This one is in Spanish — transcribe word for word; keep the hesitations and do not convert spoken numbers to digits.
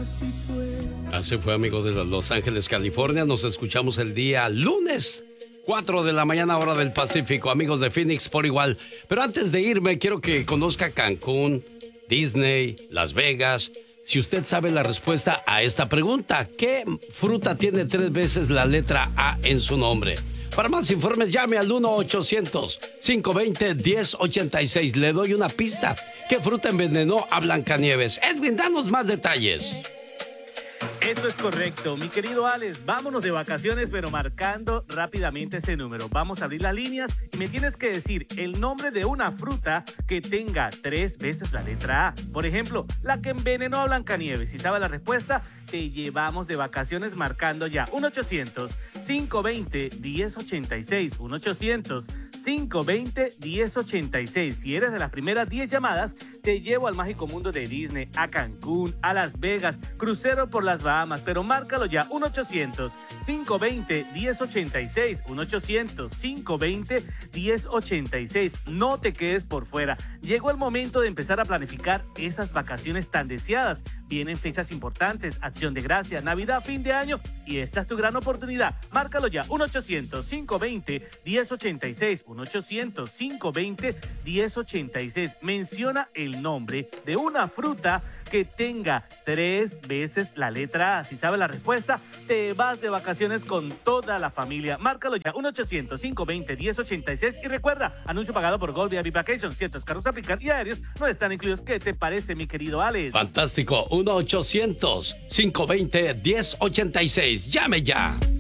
Así fue, amigos de Los Ángeles, California. Nos escuchamos el día lunes, cuatro de la mañana, hora del Pacífico. Amigos de Phoenix, por igual. Pero antes de irme, quiero que conozca Cancún, Disney, Las Vegas. Si usted sabe la respuesta a esta pregunta, ¿qué fruta tiene tres veces la letra A en su nombre? Para más informes, llame al uno ochocientos, cinco veinte, diez ochenta y seis. Le doy una pista. ¿Qué fruta envenenó a Blancanieves? Edwin, danos más detalles. Eso es correcto, mi querido Alex. Vámonos de vacaciones, pero marcando rápidamente ese número. Vamos a abrir las líneas y me tienes que decir el nombre de una fruta que tenga tres veces la letra A. Por ejemplo, la que envenenó a Blancanieves. Si sabes la respuesta, te llevamos de vacaciones marcando ya. uno ochocientos, cinco veinte, diez ochenta y seis. uno ochocientos, cinco veinte, diez ochenta y seis. Si eres de las primeras diez llamadas, te llevo al mágico mundo de Disney, a Cancún, a Las Vegas, crucero por las Bahamas, pero márcalo ya. uno ochocientos, cinco veinte, diez ochenta y seis. uno ochocientos, cinco veinte, diez ochenta y seis. No te quedes por fuera. Llegó el momento de empezar a planificar esas vacaciones tan deseadas. Vienen fechas importantes, Acción de Gracia, Navidad, fin de año, y esta es tu gran oportunidad. Márcalo ya. uno ochocientos, cinco veinte, diez ochenta y seis. uno ochocientos, cinco veinte, diez ochenta y seis. Menciona el nombre de una fruta que tenga tres veces la letra A. Si sabes la respuesta, te vas de vacaciones con toda la familia. Márcalo ya. uno ochocientos, cinco veinte, diez ochenta y seis. Y recuerda, anuncio pagado por Gold V I P Vacations. Ciertos carros aplican y aéreos no están incluidos. ¿Qué te parece, mi querido Alex? Fantástico. uno ochocientos, cinco veinte, diez ochenta y seis. Llame ya.